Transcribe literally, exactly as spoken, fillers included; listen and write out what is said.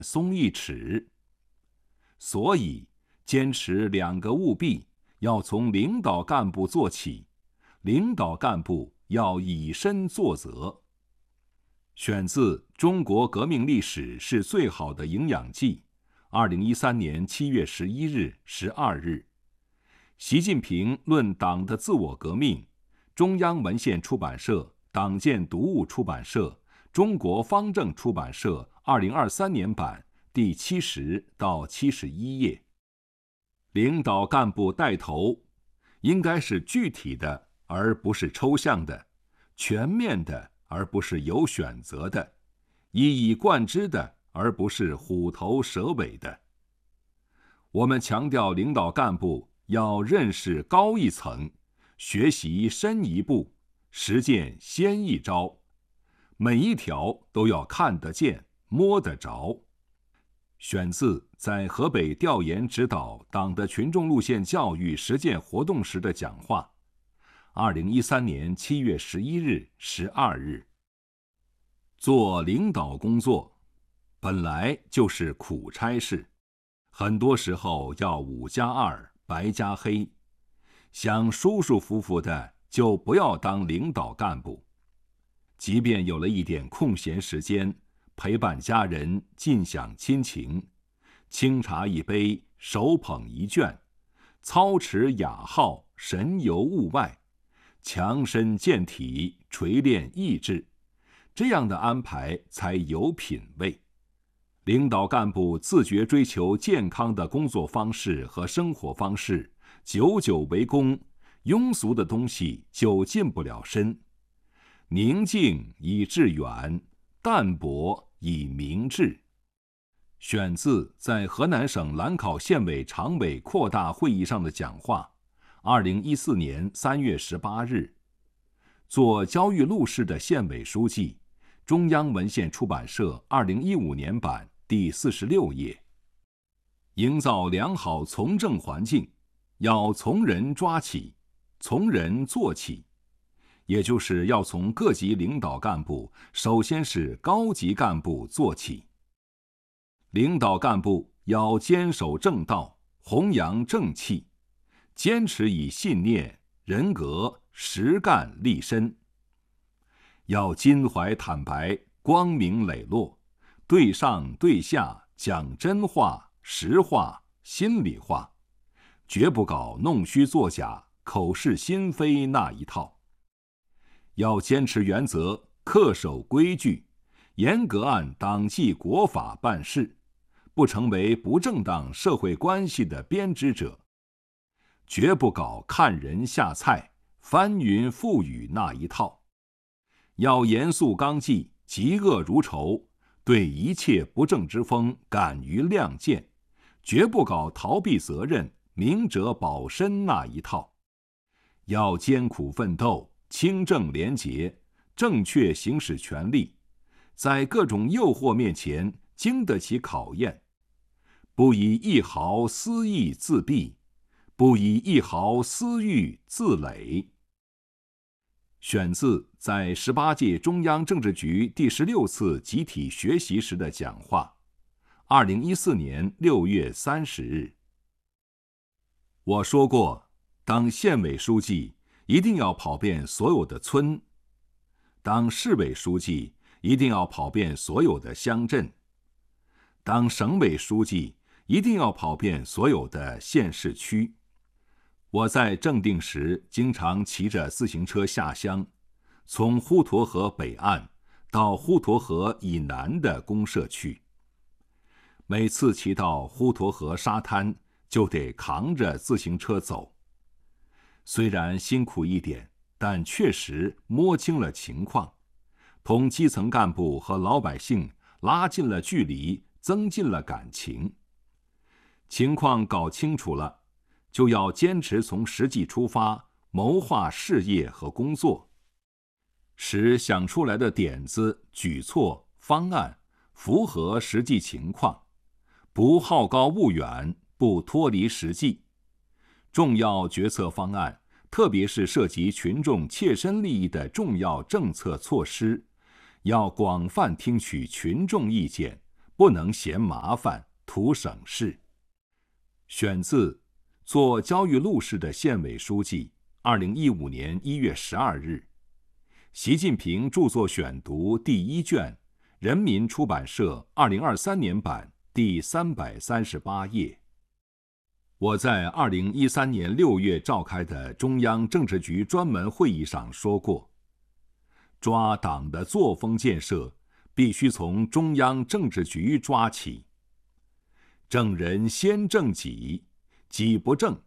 松一尺。所以，坚持两个务必，要从领导干部做起，领导干部要以身作则。选自《中国革命历史是最好的营养剂》，二零一三年七月十一日、十二日。习近平论党的自我革命，中央文献出版社、党建读物出版社、中国方正出版社二零二三年版第七十到七十一页。领导干部带头，应该是具体的，而不是抽象的；全面的，而不是有选择的；一以贯之的，而不是虎头蛇尾的。我们强调领导干部要认识高一层，学习深一步，实践先一招，每一条都要看得见、摸得着。选自在河北调研指导党的群众路线教育实践活动时的讲话，二零一三年七月十一日、十二日。做领导工作，本来就是苦差事，很多时候要五加二、白加黑。想舒舒服服的，就不要当领导干部。即便有了一点空闲时间，陪伴家人，尽享亲情，清茶一杯，手捧一卷，操持雅号，神游物外，强身健体，锤炼意志，这样的安排才有品位。领导干部自觉追求健康的工作方式和生活方式，久久为功，庸俗的东西就进不了身。宁静以致远，淡泊以明志。选自在河南省兰考县委常委扩大会议上的讲话，二零一四年三月十八日。做焦裕禄市的县委书记，中央文献出版社二零一五年版第四十六页。营造良好从政环境，要从人抓起，从人做起，也就是要从各级领导干部，首先是高级干部做起。领导干部要坚守正道，弘扬正气，坚持以信念、人格、实干立身。要襟怀坦白，光明磊落，对上对下讲真话、实话、心里话，绝不搞弄虚作假、口是心非那一套。要坚持原则，恪守规矩，严格按党纪国法办事，不成为不正当社会关系的编织者，绝不搞看人下菜、翻云覆雨那一套。要严肃纲纪，嫉恶如仇，对一切不正之风敢于亮剑，绝不搞逃避责任、明哲保身那一套。要艰苦奋斗，清正廉洁，正确行使权力，在各种诱惑面前经得起考验，不以一毫私意自毙，不以一毫私欲自累。选自在十八届中央政治局第十六次集体学习时的讲话，二零一四年六月三十日。我说过，当县委书记一定要跑遍所有的村，当市委书记一定要跑遍所有的乡镇，当省委书记一定要跑遍所有的县市区。我在正定时经常骑着自行车下乡，从滹沱河北岸到滹沱河以南的公社区。每次骑到滹沱河沙滩，就得扛着自行车走。虽然辛苦一点，但确实摸清了情况，同基层干部和老百姓拉近了距离，增进了感情。情况搞清楚了，就要坚持从实际出发，谋划事业和工作，使想出来的点子、举措、方案符合实际情况，不好高骛远，不脱离实际。重要决策方案，特别是涉及群众切身利益的重要政策措施，要广泛听取群众意见， 不能嫌麻烦，图省事。选自《做焦裕禄市的县委书记》，二零一五年一月十二日，习近平著作选读第一卷，人民出版社二零二三年版第三百三十八页。我在二零一三年六月召开的中央政治局专门会议上说过，抓党的作风建设必须从中央政治局抓起。正人先正己，己不正